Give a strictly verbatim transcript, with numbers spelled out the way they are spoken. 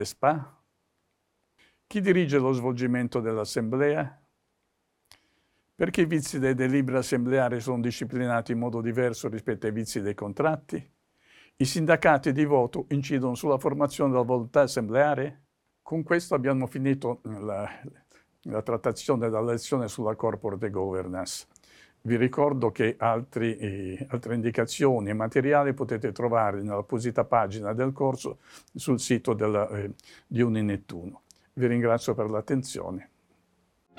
SPA? Chi dirige lo svolgimento dell'assemblea? Perché i vizi dei deliberi assembleari sono disciplinati in modo diverso rispetto ai vizi dei contratti? I sindacati di voto incidono sulla formazione della volontà assembleare? Con questo abbiamo finito la, la trattazione della lezione sulla corporate governance. Vi ricordo che altri, eh, altre indicazioni e materiali potete trovare nell'apposita pagina del corso sul sito della, eh, di Uninettuno. Vi ringrazio per l'attenzione.